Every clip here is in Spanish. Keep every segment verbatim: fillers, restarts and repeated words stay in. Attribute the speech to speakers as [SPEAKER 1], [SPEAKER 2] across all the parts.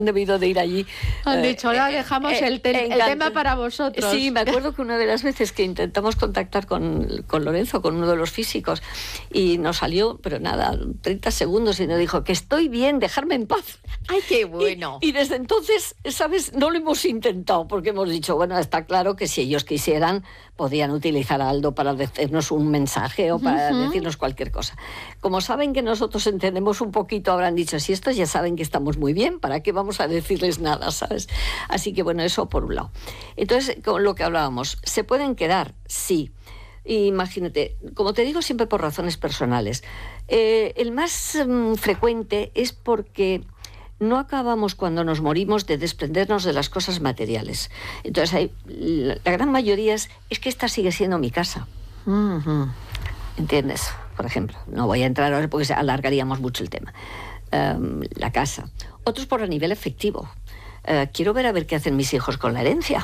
[SPEAKER 1] debido de ir allí.
[SPEAKER 2] Han dicho, ahora
[SPEAKER 1] eh,
[SPEAKER 2] dejamos
[SPEAKER 1] eh,
[SPEAKER 2] el, te el tema para vosotros.
[SPEAKER 1] Sí, me acuerdo que una de las veces que intentamos contactar con, con Lorenzo, con uno de los físicos, y nos salió, pero nada, treinta segundos, y nos dijo que estoy bien, dejarme en paz.
[SPEAKER 2] ¡Ay, qué bueno!
[SPEAKER 1] Y, y desde entonces, ¿sabes? No lo hemos intentado, porque hemos dicho, bueno, está claro que si ellos quisieran, podían utilizar a Aldo para decirnos un mensaje o para uh-huh. decirnos cualquier cosa. Como saben que nosotros entendemos un poquito, habrán dicho, si estos ya saben que estamos muy bien, ¿para qué vamos a decirles nada, ¿sabes? Así que bueno, eso por un lado. Entonces, con lo que hablábamos, ¿se pueden quedar? Sí. Imagínate, como te digo, siempre por razones personales. Eh, el más um, frecuente es porque no acabamos cuando nos morimos de desprendernos de las cosas materiales. Entonces, hay, la, la gran mayoría es, es que esta sigue siendo mi casa. Uh-huh. ¿Entiendes? Por ejemplo, no voy a entrar ahora porque alargaríamos mucho el tema. Um, la casa. Otros por a nivel afectivo. Uh, quiero ver a ver qué hacen mis hijos con la herencia.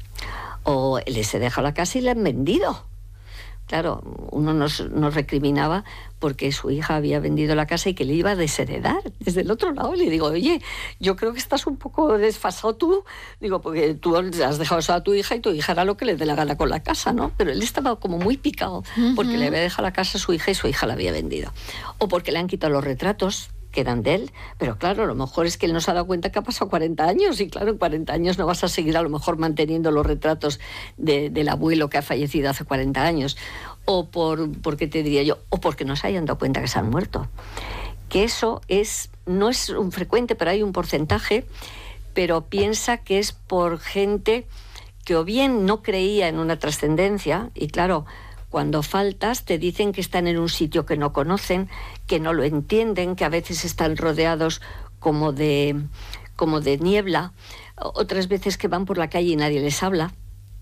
[SPEAKER 1] O les he dejado la casa y la han vendido. Claro, uno nos, nos recriminaba porque su hija había vendido la casa y que le iba a desheredar desde el otro lado. Y le digo, oye, yo creo que estás un poco desfasado tú. Digo, porque tú has dejado eso a tu hija y tu hija hará lo que le dé la gana con la casa, ¿no? Pero él estaba como muy picado porque uh-huh. le había dejado la casa a su hija y su hija la había vendido. O porque le han quitado los retratos que eran de él, pero claro, a lo mejor es que él no se ha dado cuenta que ha pasado cuarenta años y claro, en cuarenta años no vas a seguir a lo mejor manteniendo los retratos de, del abuelo que ha fallecido hace cuarenta años, o por, ¿por qué te diría yo? O porque no se hayan dado cuenta que se han muerto. Que eso es, no es un frecuente, pero hay un porcentaje, pero piensa que es por gente que o bien no creía en una trascendencia, y claro, cuando faltas te dicen que están en un sitio que no conocen, que no lo entienden, que a veces están rodeados como de, como de niebla, otras veces que van por la calle y nadie les habla.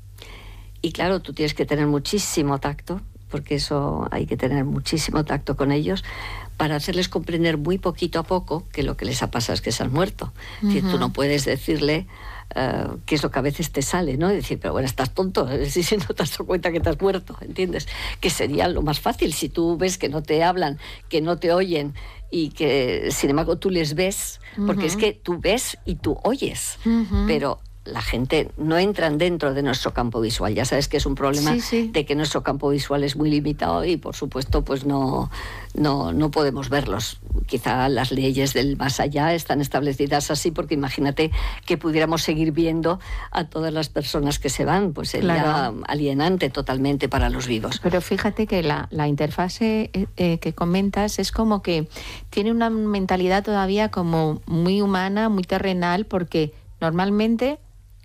[SPEAKER 1] Y claro, tú tienes que tener muchísimo tacto, porque eso hay que tener muchísimo tacto con ellos, para hacerles comprender muy poquito a poco que lo que les ha pasado es que se han muerto. Uh-huh. Es decir, tú no puedes decirle Uh, que es lo que a veces te sale, ¿no? Y decir, pero bueno, estás tonto, si no te has dado cuenta que te has muerto, ¿entiendes? Que sería lo más fácil, si tú ves que no te hablan, que no te oyen y que, sin embargo, tú les ves, porque uh-huh. es que tú ves y tú oyes, uh-huh. pero la gente no entran dentro de nuestro campo visual. Ya sabes que es un problema sí, sí. de que nuestro campo visual es muy limitado y, por supuesto, pues no, no, no podemos verlos. Quizá las leyes del más allá están establecidas así, porque imagínate que pudiéramos seguir viendo a todas las personas que se van, pues sería claro. alienante totalmente para los vivos.
[SPEAKER 2] Pero fíjate que la, la interfase eh, que comentas es como que tiene una mentalidad todavía como muy humana, muy terrenal, porque normalmente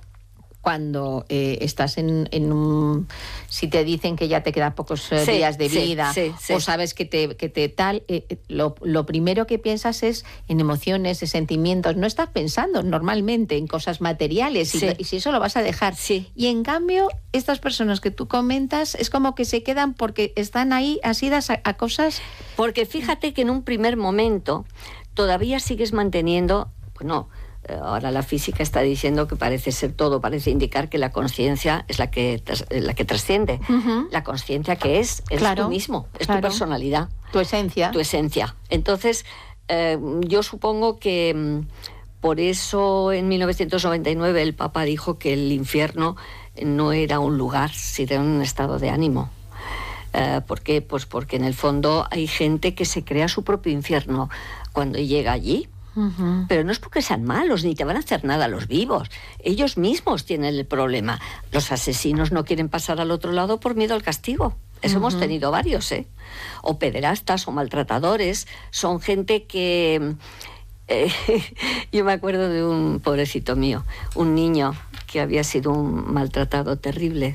[SPEAKER 2] cuando eh, estás en, en un... si te dicen que ya te quedan pocos eh, sí, días de sí, vida sí, sí. o sabes que te, que te tal, eh, lo, lo primero que piensas es en emociones, en sentimientos. No estás pensando normalmente en cosas materiales sí. y, y si eso lo vas a dejar.
[SPEAKER 1] Sí.
[SPEAKER 2] Y en cambio, estas personas que tú comentas es como que se quedan porque están ahí asidas a, a cosas...
[SPEAKER 1] Porque fíjate que en un primer momento todavía sigues manteniendo... Bueno, ahora la física está diciendo que parece ser todo, parece indicar que la conciencia es la que, la que trasciende. Uh-huh. La conciencia que es, es claro, tú mismo, es claro. tu personalidad.
[SPEAKER 2] Tu esencia.
[SPEAKER 1] Tu esencia. Entonces, eh, yo supongo que por eso en mil novecientos noventa y nueve el Papa dijo que el infierno no era un lugar, sino un estado de ánimo. Uh, ¿Por qué? Pues porque en el fondo hay gente que se crea su propio infierno cuando llega allí. Uh-huh. Pero no es porque sean malos, ni te van a hacer nada a los vivos. Ellos mismos tienen el problema. Los asesinos no quieren pasar al otro lado por miedo al castigo. Eso uh-huh. hemos tenido varios, ¿eh? O pederastas o maltratadores. Son gente que... Eh, yo me acuerdo de un pobrecito mío, un niño que había sido un maltratado terrible.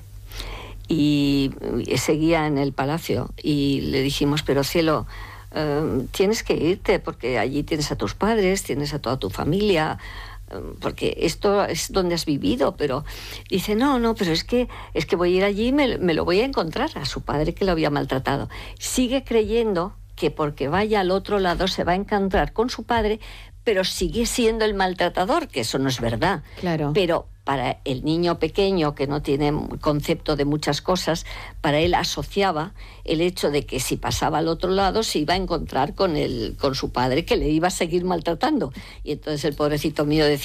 [SPEAKER 1] Y seguía en el palacio y le dijimos, pero cielo... Uh, tienes que irte porque allí tienes a tus padres, tienes a toda tu familia, um, porque esto es donde has vivido. Pero dice, no, no, pero es que es que voy a ir allí y me, me lo voy a encontrar a su padre que lo había maltratado. Sigue creyendo que porque vaya al otro lado se va a encontrar con su padre, pero sigue siendo el maltratador, que eso no es verdad.
[SPEAKER 2] Claro.
[SPEAKER 1] Pero para el niño pequeño que no tiene concepto de muchas cosas, para él asociaba el hecho de que si pasaba al otro lado se iba a encontrar con, el, con su padre que le iba a seguir maltratando. Y entonces el pobrecito mío decía,